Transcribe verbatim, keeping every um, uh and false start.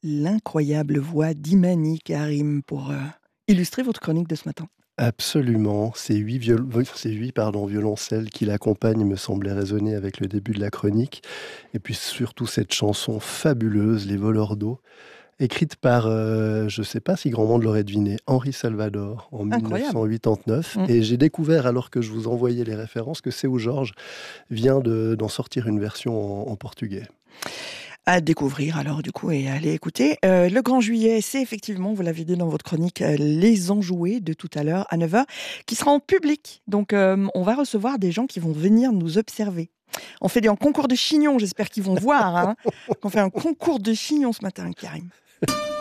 l'incroyable voix d'Imani Karim pour euh, illustrer votre chronique de ce matin. Absolument, ces huit viol oui, ces huit pardon, violoncelles qui l'accompagnent me semblaient résonner avec le début de la chronique et puis surtout cette chanson fabuleuse, Les voleurs d'eau, écrite par, heu, je ne sais pas si grand monde l'aurait deviné, Henri Salvador en Incroyable. mille neuf cent quatre-vingt-neuf Mm. et j'ai découvert alors que je vous envoyais les références que Seu Jorge vient de d'en sortir une version en en portugais. À découvrir alors du coup et à aller écouter. Euh, le Grand Juillet, c'est effectivement, vous l'avez dit dans votre chronique, euh, Les Enjoués de tout à l'heure à neuf heures, qui sera en public. Donc euh, on va recevoir des gens qui vont venir nous observer. On fait des en concours de chignons, j'espère qu'ils vont voir. Hein, qu'on fait un concours de chignons ce matin, Karim.